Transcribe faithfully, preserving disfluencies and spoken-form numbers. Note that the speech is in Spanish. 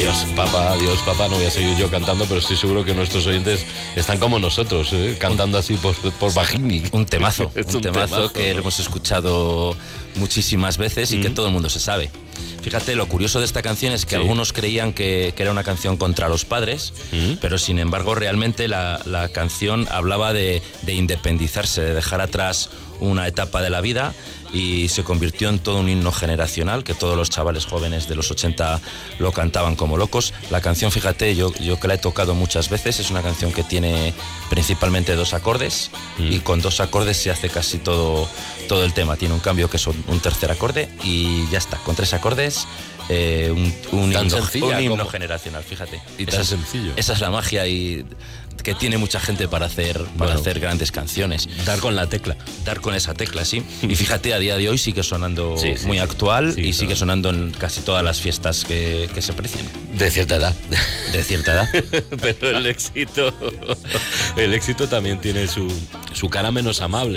Adiós, papá, adiós, papá. No voy a seguir yo cantando, pero estoy seguro que nuestros oyentes están como nosotros, ¿eh? Cantando así por, por Bajini. Un temazo, un, un temazo, temazo que ¿no? hemos escuchado muchísimas veces y mm. que todo el mundo se sabe. Fíjate, lo curioso de esta canción es que sí. algunos creían que, que era una canción contra los padres, mm. pero sin embargo realmente la, la canción hablaba de, de independizarse, de dejar atrás una etapa de la vida, y se convirtió en todo un himno generacional, que todos los chavales jóvenes de los ochenta lo cantaban como locos. La canción, fíjate, yo, yo que la he tocado muchas veces, es una canción que tiene principalmente dos acordes, mm. y con dos acordes se hace casi todo, todo el tema. Tiene un cambio que es un tercer acorde y ya está, con tres acordes. Eh, un, un, tan himno, sencilla, un himno como... generacional, fíjate. Y esa tan es, sencillo. Esa es la magia y que tiene mucha gente para hacer para bueno, hacer grandes canciones. Dar con la tecla. Dar con esa tecla, sí. Y fíjate, a día de hoy sigue sonando sí, sí, muy sí. actual Sí, y claro. sigue sonando en casi todas las fiestas que, que se precien. De cierta edad. De cierta edad. Pero el éxito, el éxito también tiene su, su cara menos amable.